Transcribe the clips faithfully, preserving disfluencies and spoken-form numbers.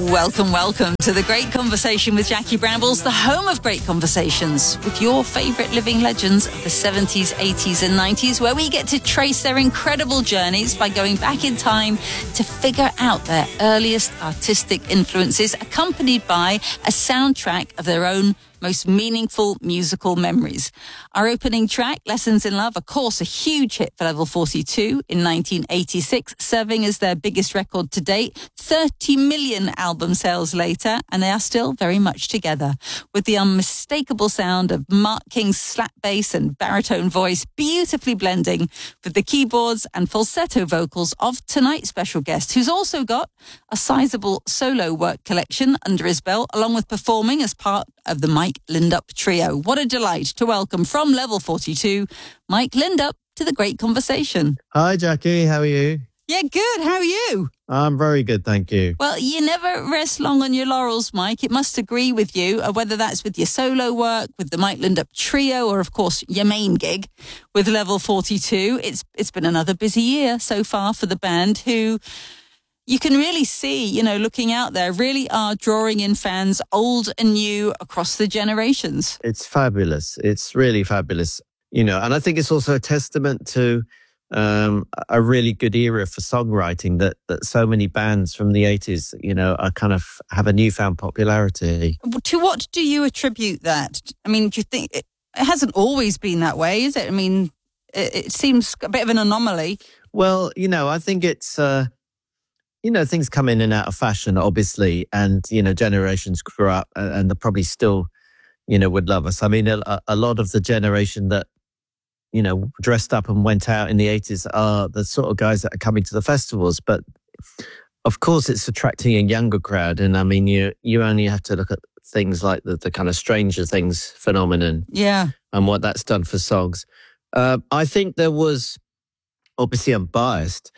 Welcome, welcome to The Great Conversation with Jackie Brambles, the home of great conversations with your favourite living legends of the seventies, eighties and nineties, where we get to trace their incredible journeys by going back in time to figure out their earliest artistic influences, accompanied by a soundtrack of their own most meaningful musical memories. Our opening track, Lessons in Love, of course, a huge hit for Level forty-two in nineteen eighty-six, serving as their biggest record to date, thirty million album sales later, and they are still very much together, with the unmistakable sound of Mark King's slap bass and baritone voice beautifully blending with the keyboards and falsetto vocals of tonight's special guest, who's also got a sizable solo work collection under his belt, along with performing as part of the Mike Lindup Trio. What a delight to welcome from Level forty-two, Mike Lindup, to The Great Conversation. Hi, Jackie. How are you? Yeah, good. How are you? I'm very good, thank you. Well, you never rest long on your laurels, Mike. It must agree with you, uh, whether that's with your solo work, with the Mike Lindup Trio, or, of course, your main gig with Level forty-two. It's It's been another busy year so far for the band, who you can really see, you know, looking out there, really are drawing in fans, old and new, across the generations. It's fabulous. It's really fabulous, you know, and I think it's also a testament to um, a really good era for songwriting that, that so many bands from the eighties, you know, are kind of have a newfound popularity. To what do you attribute that? I mean, do you think it, it hasn't always been that way, is it? I mean, it, it seems a bit of an anomaly. Well, you know, I think it's... Uh, You know, things come in and out of fashion, obviously, and, you know, generations grew up and they probably still, you know, would love us. I mean, a, a lot of the generation that, you know, dressed up and went out in the eighties are the sort of guys that are coming to the festivals. But, of course, it's attracting a younger crowd. And, I mean, you you only have to look at things like the, the kind of Stranger Things phenomenon. Yeah. And what that's done for songs. Uh, I think there was, obviously, I'm biased,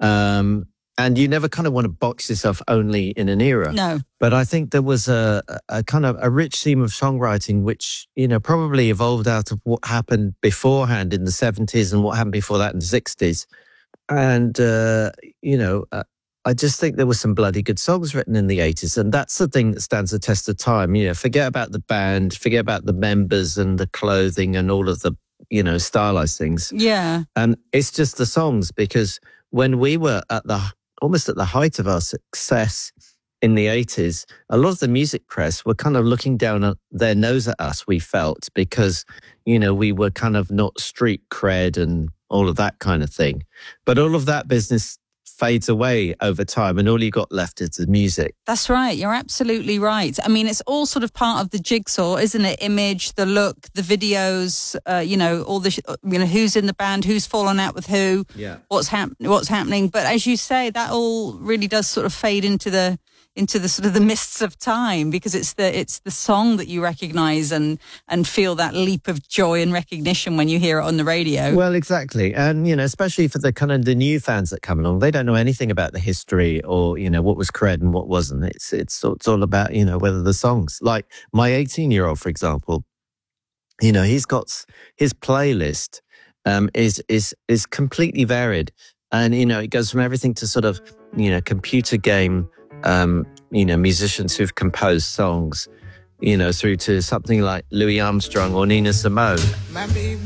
um, and you never kind of want to box yourself only in an era. No. But I think there was a, a kind of a rich theme of songwriting, which, you know, probably evolved out of what happened beforehand in the seventies and what happened before that in the sixties. And, uh, you know, uh, I just think there were some bloody good songs written in the eighties. And that's the thing that stands the test of time. You know, forget about the band, forget about the members and the clothing and all of the, you know, stylized things. Yeah. And it's just the songs, because when we were at the almost at the height of our success in the eighties, a lot of the music press were kind of looking down at their nose at us, we felt, because, you know, we were kind of not street cred and all of that kind of thing. But all of that business fades away over time, and all you got left is the music. That's right. You're absolutely right. I mean, it's all sort of part of the jigsaw, isn't it? Image, the look, the videos, uh, you know, all the, you know, who's in the band, who's fallen out with who, yeah. what's hap- what's happening. But as you say, that all really does sort of fade into the into the sort of the mists of time, because it's the it's the song that you recognise and and feel that leap of joy and recognition when you hear it on the radio. Well, exactly. And, you know, especially for the kind of the new fans that come along, they don't know anything about the history or, you know, what was cred and what wasn't. It's it's it's all about, you know, whether the songs, like my eighteen-year-old, for example, you know, he's got his playlist um, is is is completely varied, and, you know, it goes from everything to sort of, you know, computer game, um, you know, musicians who've composed songs, you know, through to something like Louis Armstrong or Nina Simone.